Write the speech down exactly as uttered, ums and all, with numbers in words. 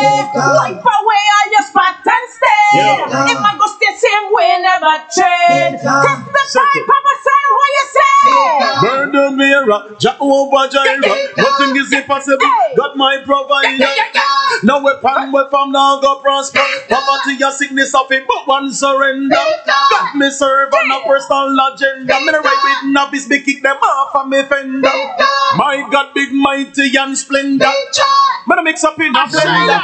Wipe away all your spot and stain. If I go stay same way, never change. Testify, Papa say what you say. Burn the mirror, Jehovah Jireh. Nothing is impossible. God my provider. No weapon, weapon now go prosper. Poverty or sickness of it, but one surrender. God me serve on a personal agenda. Me right with nabbies, me kick them off of me fender. My God, big, mighty and splendor. Me mix up in a blender.